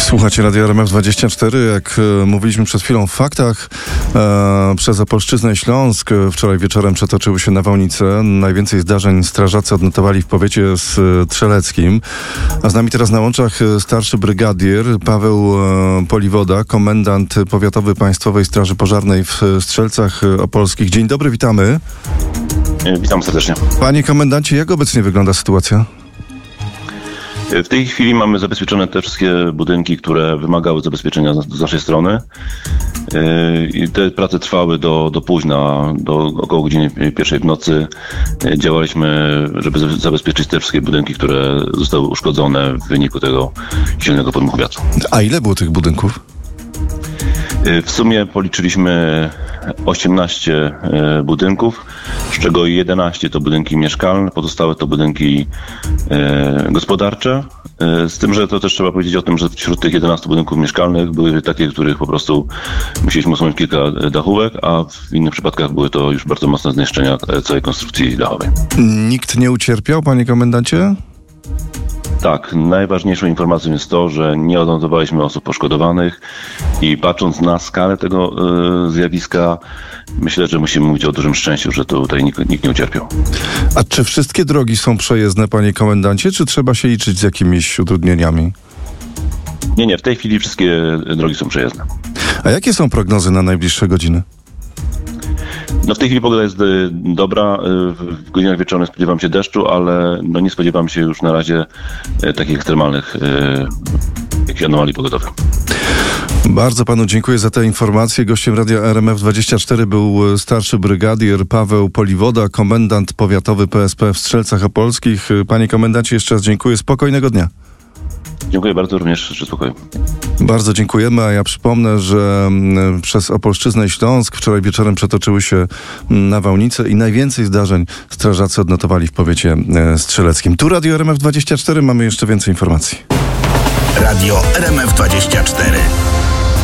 Słuchacie Radio RMF24, jak mówiliśmy przed chwilą w faktach, przez Opolszczyznę i Śląsk wczoraj wieczorem przetoczyły się nawałnice. Najwięcej zdarzeń strażacy odnotowali w powiecie strzeleckim. A z nami teraz na łączach starszy brygadier Paweł Poliwoda, komendant powiatowy Państwowej Straży Pożarnej w Strzelcach Opolskich. Dzień dobry, witamy. Witam serdecznie. Panie komendancie, jak obecnie wygląda sytuacja? W tej chwili mamy zabezpieczone te wszystkie budynki, które wymagały zabezpieczenia z naszej strony. I te prace trwały do późna, do około godziny 1 w nocy. Działaliśmy, żeby zabezpieczyć te wszystkie budynki, które zostały uszkodzone w wyniku tego silnego podmuchu wiatru. A ile było tych budynków? W sumie policzyliśmy 18 budynków, z czego 11 to budynki mieszkalne, pozostałe to budynki gospodarcze. Z tym, że to też trzeba powiedzieć o tym, że wśród tych 11 budynków mieszkalnych były takie, których po prostu musieliśmy usunąć kilka dachówek, a w innych przypadkach były to już bardzo mocne zniszczenia całej konstrukcji dachowej. Nikt nie ucierpiał, panie komendancie? Tak, najważniejszą informacją jest to, że nie odnotowaliśmy osób poszkodowanych i patrząc na skalę tego zjawiska, myślę, że musimy mówić o dużym szczęściu, że tutaj nikt nie ucierpiał. A czy wszystkie drogi są przejezdne, panie komendancie, czy trzeba się liczyć z jakimiś utrudnieniami? Nie, w tej chwili wszystkie drogi są przejezdne. A jakie są prognozy na najbliższe godziny? No w tej chwili pogoda jest dobra. W godzinach wieczornych spodziewam się deszczu, ale nie spodziewam się już na razie takich ekstremalnych anomalii pogodowych. Bardzo panu dziękuję za te informacje. Gościem Radia RMF24 był starszy brygadier Paweł Poliwoda, komendant powiatowy PSP w Strzelcach Opolskich. Panie komendancie, jeszcze raz dziękuję. Spokojnego dnia. Dziękuję bardzo, również życzę spokoju. Bardzo dziękujemy, a ja przypomnę, że przez Opolszczyznę i Śląsk wczoraj wieczorem przetoczyły się nawałnice i najwięcej zdarzeń strażacy odnotowali w powiecie strzeleckim. Tu Radio RMF24, mamy jeszcze więcej informacji. Radio RMF24.